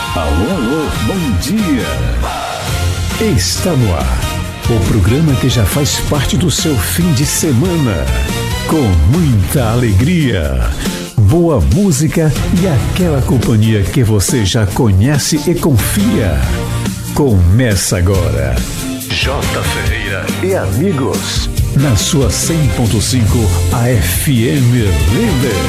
Alô, alô, bom dia. Está no ar o programa que já faz parte do seu fim de semana. Com muita alegria, boa música e aquela companhia que você já conhece e confia. Começa agora J. Ferreira e amigos, na sua 100.5 AFM Líder.